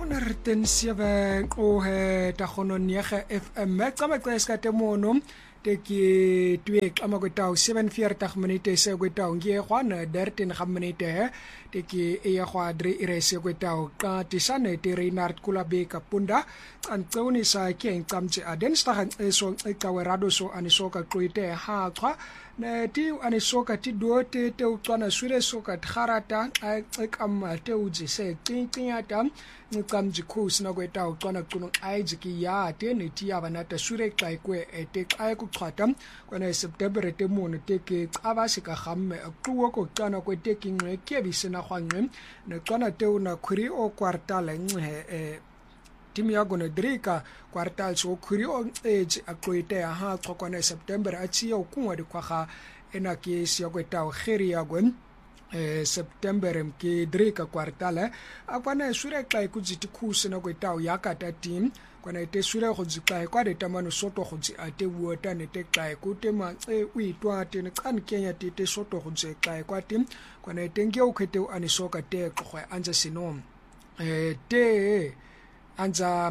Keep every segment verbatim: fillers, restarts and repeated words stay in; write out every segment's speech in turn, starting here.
honderd zeven o he ta khono niege F M tsama qeska temono teki twe kama kwetao seven vierentig minute se kwetao ngie khwana dertien minute teki e khwa dre ire se kwetao ka tisane te Reinhard Kulabe kapunda antoni sa ke nkamtse adensta so ikawerado so anisoka kloite ha khwa ne ti anisoka ti dote te utswana swire soka tharata ekam te uji se tintinyata nkamji khosi na kwetao utswana cuno aijiki ya te ne ti abanata swire kaikwe ete kaiku khata kwana September te mono teke abasika gamme akuwo ko tsana kweteki ngwe kebisena khwanwe ne tswana te una khuri o kwartala ngwe eh timi ya gona drika kwartal so khuri o age akloite ha tsokwana September achi ya kunwa de kwaga ena ke sia kwetao kheri ya gwen eh September mke drika kwartala akwana sure kai kujiti khusena kwetao yakata team kwana ite sure go dzikai kwa de tamano soto go dzi ate wota ne te kai ku te ma e uitwa te ne kan kenya te te soto go dzi kai kwa tim kwana ite nge o khete o anisoka te go anja sinom eh te anja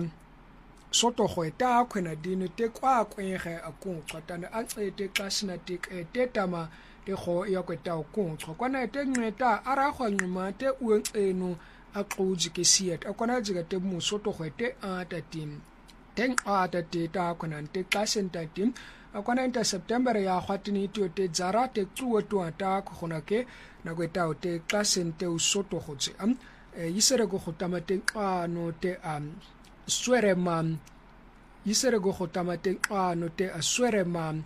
soto go eta khwena dine te kwa kwenge akung tsatana a tsete kasina te te tama te go ya kweta o kung kwana ite ngeta ara go nyuma te u enu akuji ke siat akona jiga te musoto khwete ata tim teng ata te ta kona te kasenta tim akona inta September ya khwatini tio te zara te tsuwa to ata khona ke na kweta o te kasente usoto khotse am yisere go khotama te ano te am swere mam yisere go khotama te ano te aswere mam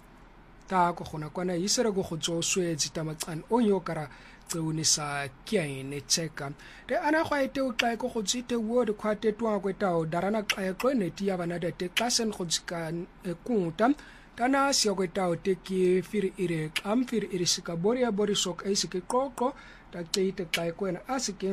ta ko khona kwana yisere go khotso swetsi tamatsan onyo kara tseunisa kiaine cheka te ana khwaite o tla ko gotsite wo de khwate twa kwetao darana xa xone ti yabana de te kasen khotsika kunta tana sio kwetao te ki fir ire am fir ire sika boria borisok aisike koko ta tseite xa kwena asike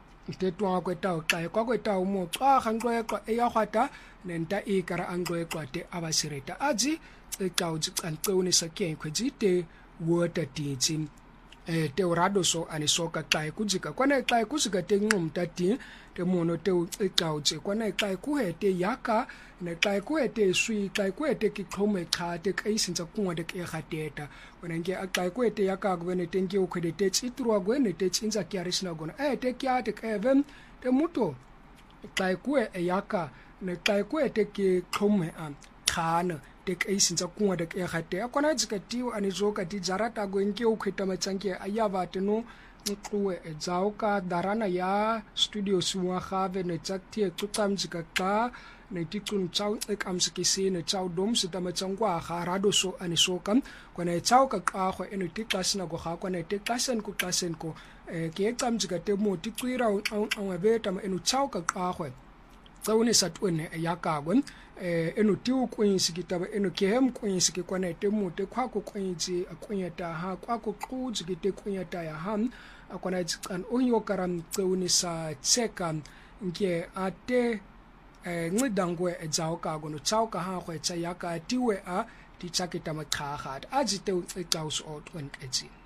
te twa kwetao xa kwa kwetao mo xa khanglo kwa e ya khwata nenta e kara anglo kwa te abasireta aji e ka utsi antseunisa kiaine khwetsite wo ta titsin eh te urado so anisoka xa kujika kwana xa kujika te ngumta ti te mono te ucawutse kwana xa kuhete yaka ne xa kuhete swi xa kuhete ki khome kha te kaisinza kunwa de ke khateta kwana nge xa kuhete yaka gwene te nge ukhede te tsitrwa gwene te tsinza kiarisina gona eh te kya te even te muto xa kuhe yaka ne xa kuhete ki khome am khana te kaisinza kunwa de ke khate akona dzika tiwa anizoka ti jarata gwenke ukheta matsanke ayava teno nxuwe edzauka darana ya studio suwa khave ne tsaktie tsutamjika ka ne tikun chau ekamsikisi ne chau dom sitamatsangwa kharado so anisoka kwana etsauka ka kho eno tikasina go kha kwana tikasen ku kasen ko ke ekamjika te mo tikwira awabeta eno chauka ka kho tsawune satwene yakagwen eh eno tiu kwinsiki taba eno kehem kwinsiki kwana te mute khwako kwinsi akwinyata ha kwako qujiki te kwinyata ya ham akwana tsan onyo karam tsawunisa tseka nke ate eh ngidangwe edzauka gono tsauka ha khwetsa yaka tiwe a titsakita makhaga ajite ucawus otwen etsi